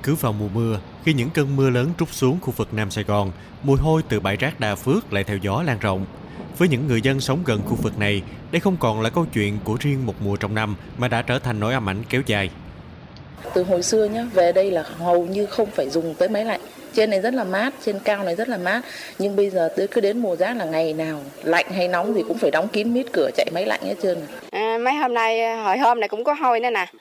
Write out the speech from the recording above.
Cứ vào mùa mưa, khi những cơn mưa lớn trút xuống khu vực Nam Sài Gòn, mùi hôi từ bãi rác Đa Phước lại theo gió lan rộng. Với những người dân sống gần khu vực này, đây không còn là câu chuyện của riêng một mùa trong năm mà đã trở thành nỗi ám ảnh kéo dài. Từ hồi xưa nhá, về đây là hầu như không phải dùng tới máy lạnh. Trên này rất là mát, trên cao này rất là mát. Nhưng bây giờ cứ đến mùa rác là ngày nào lạnh hay nóng thì cũng phải đóng kín mít cửa chạy máy lạnh hết trơn. Mấy hôm nay, hồi hôm này cũng có hôi nữa nè.